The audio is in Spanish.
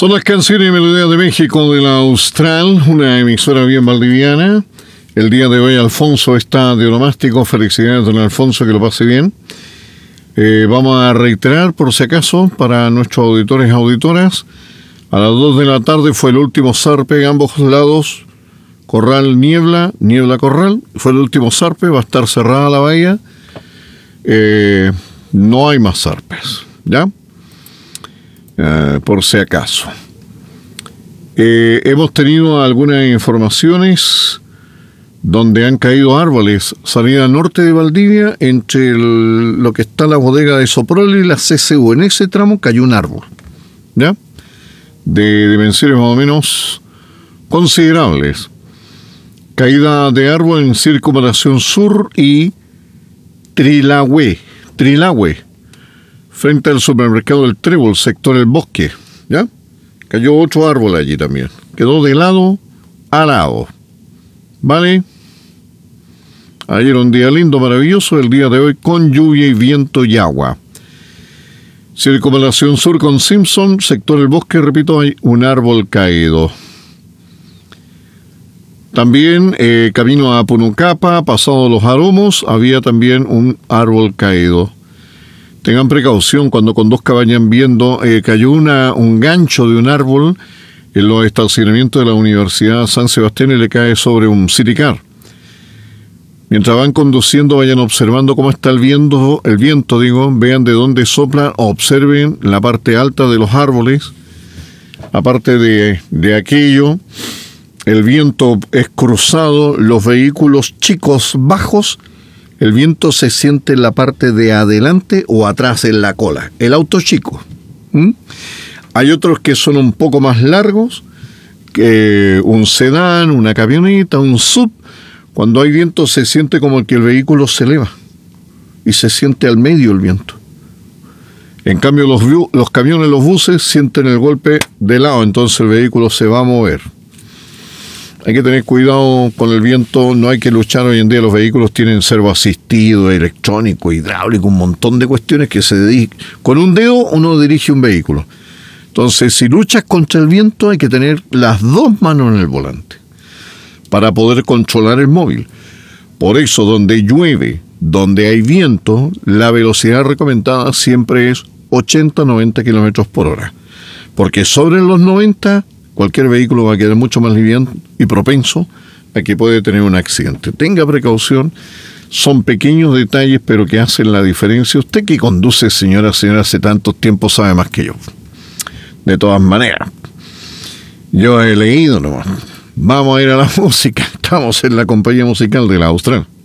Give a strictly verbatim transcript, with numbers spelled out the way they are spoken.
Son las canciones y melodías de México de la Austral, una emisora bien valdiviana. El día de hoy Alfonso está de onomástico. Felicidades, don Alfonso, que lo pase bien. Eh, vamos a reiterar, por si acaso, para nuestros auditores y auditoras, a las dos de la tarde fue el último zarpe, ambos lados, Corral Niebla, Niebla Corral, fue el último zarpe, va a estar cerrada la bahía, eh, no hay más zarpes, ¿ya? Eh, por si acaso. Eh, hemos tenido algunas informaciones donde han caído árboles, salida norte de Valdivia, entre el, lo que está la bodega de Soprole y la C C U. En ese tramo cayó un árbol, ¿ya? De dimensiones más o menos considerables. Caída de árbol en Circunvalación Sur y Trilahue, Trilahue, frente al supermercado del Trébol, sector El Bosque, ¿ya? Cayó otro árbol allí también. Quedó de lado a lado. ¿Vale? Ayer un día lindo, maravilloso, el día de hoy con lluvia y viento y agua. Circunvalación Sur con Simpson, sector El Bosque, repito, hay un árbol caído. También eh, camino a Punucapa, pasado los Aromos, había también un árbol caído. Tengan precaución cuando conduzcan, vayan viendo, eh, cayó una, un gancho de un árbol en los estacionamientos de la Universidad San Sebastián y le cae sobre un Citicar. Mientras van conduciendo, vayan observando cómo está el viento, el viento, digo, vean de dónde sopla, observen la parte alta de los árboles. Aparte de, de aquello, el viento es cruzado, los vehículos chicos bajos, el viento se siente en la parte de adelante o atrás en la cola, el auto chico. ¿Mm? Hay otros que son un poco más largos, que un sedán, una camioneta, un sub. Cuando hay viento se siente como que el vehículo se eleva y se siente al medio el viento. En cambio los, los camiones, los buses sienten el golpe de lado, entonces el vehículo se va a mover. Hay que tener cuidado con el viento, no hay que luchar hoy en día. Los vehículos tienen servo asistido, electrónico, hidráulico, un montón de cuestiones que se dedican. Con un dedo uno dirige un vehículo. Entonces, si luchas contra el viento, hay que tener las dos manos en el volante para poder controlar el móvil. Por eso, donde llueve, donde hay viento, la velocidad recomendada siempre es ochenta a noventa kilómetros por hora. Porque sobre los noventa, cualquier vehículo va a quedar mucho más liviano y propenso a que puede tener un accidente. Tenga precaución, son pequeños detalles, pero que hacen la diferencia. Usted que conduce, señora, señora, hace tanto tiempo sabe más que yo. De todas maneras, yo he leído nomás. Vamos a ir a la música. Estamos en la compañía musical de la Austral.